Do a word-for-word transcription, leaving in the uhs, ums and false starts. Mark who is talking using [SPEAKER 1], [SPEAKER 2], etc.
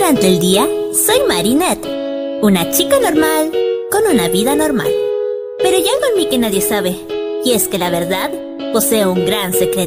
[SPEAKER 1] Durante el día, soy Marinette, una chica normal con una vida normal. Pero hay algo en mí que nadie sabe, y es que la verdad posee un gran secreto.